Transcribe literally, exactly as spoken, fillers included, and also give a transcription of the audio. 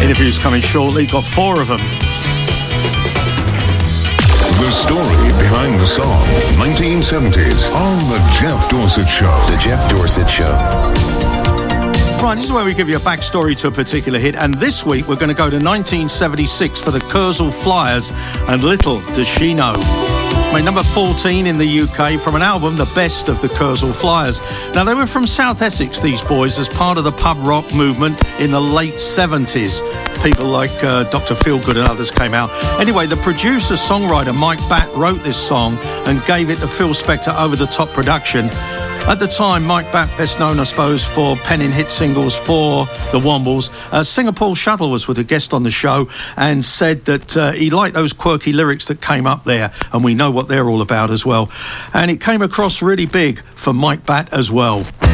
Interviews coming shortly, got four of them. The story behind the song, nineteen seventies, on The Jeff Dorsett Show. The Jeff Dorsett Show. Right, this is where we give you a backstory to a particular hit, and this week we're going to go to nineteen seventy-six for the Kursaal Flyers and Little Does She Know. Made number fourteen in the U K from an album, The Best of the Kursaal Flyers. Now, they were from South Essex, these boys, as part of the pub rock movement in the late seventies. People like uh, Doctor Feelgood and others came out. Anyway, the producer-songwriter Mike Batt wrote this song and gave it to Phil Spector over-the-top production. At the time, Mike Batt, best known, I suppose, for penning hit singles for the Wombles. Uh, singer Paul Shuttle was with a guest on the show and said that uh, he liked those quirky lyrics that came up there, and we know what they're all about as well. And it came across really big for Mike Batt as well.